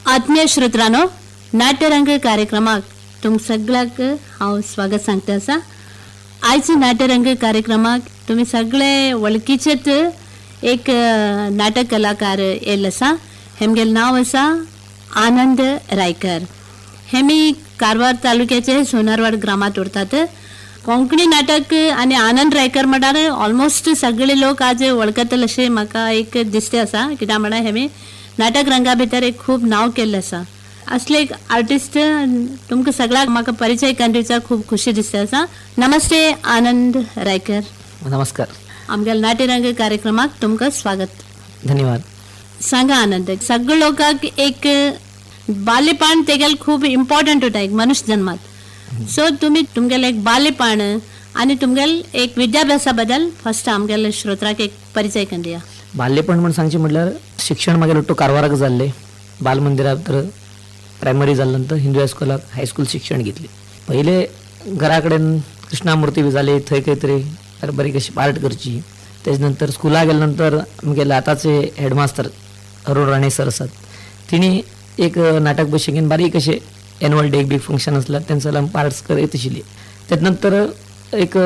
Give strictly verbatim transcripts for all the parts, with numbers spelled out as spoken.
आत्मीय श्रोत्रांनो, नाट्यरंग कार्यक्रमाक तुम सगळ्याक हांव स्वागत सांगता आसा. आयज नाट्यरंग कार्यक्रमाक तुम्ही सगळे वळखीचेच एक नाटक कलाकार येयल्लो आसा. हेमगेल नांव आसा आनंद रायकर. हेमी कारवार तालुक्याचे सोनारवाड ग्रामात उरतात. कोंकणी नाटक आणि आनंद रायकर म्हणल्यार ऑलमोस्ट सगळे लोक आज वळखतले अशें म्हाका एक दिसते आसा. कित्याक म्हळ्यार हेमी नाटक रंगा भितर एक खूब नांव केल्लें आसा. असले एक आर्टिस्ट तुमकां सगळ्यांक म्हाका परिचय करून दिवचा खूब खुशी दिसता आसा. नमस्ते आनंद रायकर. नमस्कार. आमगेल नाट्यरंग कार्यक्रमाक तुमकां स्वागत. धन्यवाद. सांगा आनंद, सगळे लोकांक एक बाल्यपण तेगेल खूब इम्पॉर्टंट होता एक मनुष्य जन्मात. सो तुम्ही तुमगेल एक बाल्यपण आणि तुमगेल एक विद्याभ्यासा बद्दल फर्स्ट आमगेल श्रोत्राक एक परिचय करून दिया. बाल्यपण म्हणून सांगचे म्हटल्यार शिक्षण मागेल तो कारवाराक जाल्ले. बालमंदिरात तर प्रायमरी जाल्ले नंतर हिंदू हायस्कुलाक हायस्कूल शिक्षण घेतले. पहिले घरा कडेन कृष्णामुर्ती बी जाले, थंय खंय तरी बरी कशी पार्ट करची. तेज नंतर स्कुलाक गेले नंतर आमगेले आतांचे हेडमास्तर अरुण राणे सर आसात, तिणी एक नाटक बशेन बारीक अशें एन्युअल डे बी फंक्शन आसल्यार तेंचो आमी पार्ट्स करत आशिल्ली. तेज नंतर एक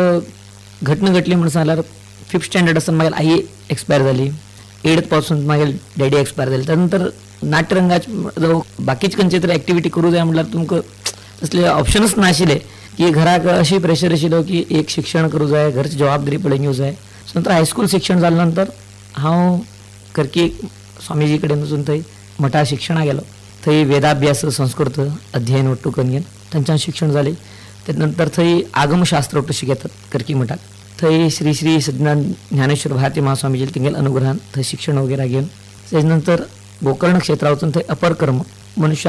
घटना घडली म्हणून सांगल्यार फिफ्थ स्टँडर्ड आसतना मागीर आई एक्सपायर जाली. एडथ पासून मागीर डॅडी एक्सपायर जाले. त्यानंतर नाट्यरंगाचे जो बाकीचे खंयचे तरी एक्टिविटी करूं जाय म्हटल्यार तुमकां तसले ऑप्शनच नाशिल्ले. की घराक अशी प्रेशर आशिल्लो की एक शिक्षण करूं जाय, घरची जबाबदारी पळोवन घेवं जाय. नंतर हायस्कूल शिक्षण जाले नंतर हांव करकी स्वामीजी कडेन वचून थंय मठा शिक्षणाक गेलो. थंय वेदाभ्यास संस्कृत अध्ययन वट्टू करून घेवन थंयच्यान शिक्षण जालें. तेज नंतर थंय आगमशास्त्र वट्टू शिकयतात करकी मठाक. थंय श्री श्री सज्जनानंद ज्ञानेश्वर भारती महास्वामीजी तेंगेल अनुग्रहान थंय शिक्षण वगैरे घेवन तेज नंतर गोकर्ण क्षेत्रा वचून थंय अपर कर्म मनुष्य